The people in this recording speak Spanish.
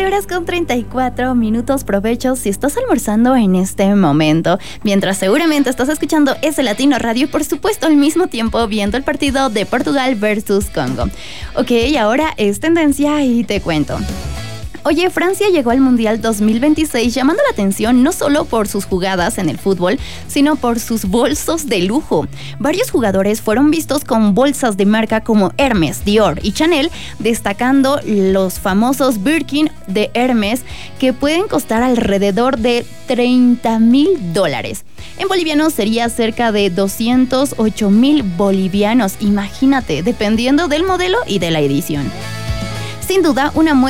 9:34. Provecho si estás almorzando en este momento, mientras seguramente estás escuchando ese Latino Radio y por supuesto al mismo tiempo viendo el partido de Portugal versus Congo. Ok, ahora es tendencia y te cuento. Oye, Francia llegó al Mundial 2026 llamando la atención no solo por sus jugadas en el fútbol, sino por sus bolsos de lujo. Varios jugadores fueron vistos con bolsas de marca como Hermes, Dior y Chanel, destacando los famosos Birkin de Hermes que pueden costar alrededor de $30,000. En bolivianos sería cerca de 208,000 bolivianos, imagínate, dependiendo del modelo y de la edición. Sin duda, una muestra